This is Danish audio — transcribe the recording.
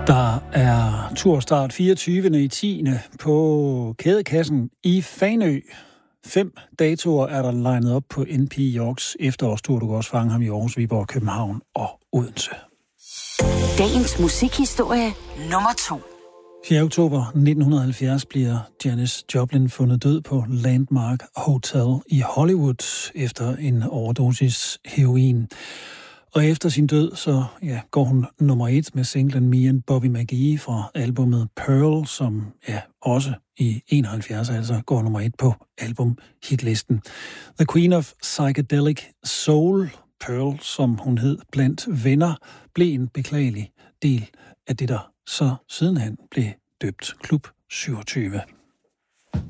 Der er turstart 24. i 10. på Kædekassen i Fanø. 5 datoer er der legnet op på NP Yorks efterårstur. Du kan også fange ham i Aarhus, Viborg, København og Odense. Dagens musikhistorie nummer 2. 4. oktober 1970 bliver Janis Joplin fundet død på Landmark Hotel i Hollywood efter en overdosis heroin. Og efter sin død, så går hun nummer 1 med singlen Me and Bobby McGee fra albumet Pearl, som også i 71 altså går nummer 1 på albumhitlisten. The Queen of Psychedelic Soul, Pearl, som hun hed blandt venner, blev en beklagelig del af det, der så sidenhen blev døbt Klub 27.